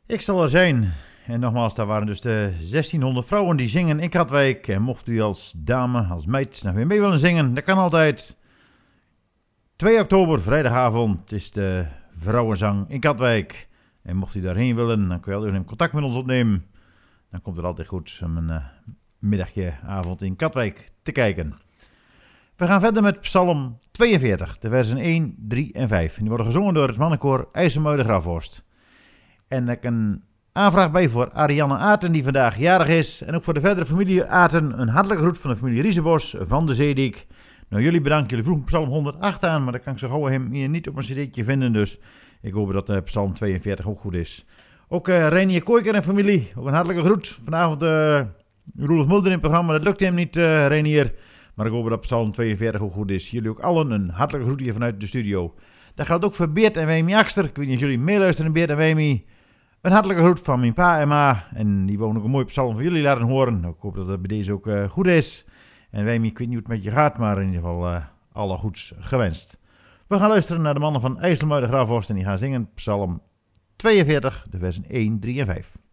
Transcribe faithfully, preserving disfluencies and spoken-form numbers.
Ik zal er zijn. En nogmaals, daar waren dus de zestienhonderd vrouwen die zingen in Katwijk. En mocht u als dame, als meid nog weer mee willen zingen, dat kan altijd. twee oktober, vrijdagavond, is de vrouwenzang in Katwijk. En mocht u daarheen willen, dan kun je altijd contact met ons opnemen. Dan komt het altijd goed om een uh, middagje, avond in Katwijk te kijken. We gaan verder met Psalm tweeënveertig, de versen één, drie en vijf. En die worden gezongen door het mannenkoor IJsselmuiden Grafhorst. En ik een aanvraag bij voor Ariane Aarten, die vandaag jarig is. En ook voor de verdere familie Aarten, een hartelijke groet van de familie Riesebos van de Zeediek. Nou, jullie bedankt. Jullie vroegen Psalm honderd acht aan, maar dat kan ik zo gauw hem hier niet op een cd'tje vinden. Dus ik hoop dat uh, Psalm tweeënveertig ook goed is. Ook uh, Renier Kooiker en familie, ook een hartelijke groet. Vanavond uh, Roelof Mulder in het programma, dat lukt hem niet, uh, Renier. Maar ik hoop dat Psalm tweeënveertig ook goed is. Jullie ook allen een hartelijke groet hier vanuit de studio. Dat geldt ook voor Beert en Wemi Akster. Ik weet niet of jullie meeluisteren, Beert en Wemi. Een hartelijke groet van mijn pa en ma. En die wonen ook een mooi psalm van jullie laten horen. Ik hoop dat het bij deze ook uh, goed is. En Wemi, ik weet niet hoe het met je gaat, maar in ieder geval uh, alle goeds gewenst. We gaan luisteren naar de mannen van IJsselmuiden Grafhorst. En die gaan zingen psalm tweeënveertig, de versen één, drie en vijf.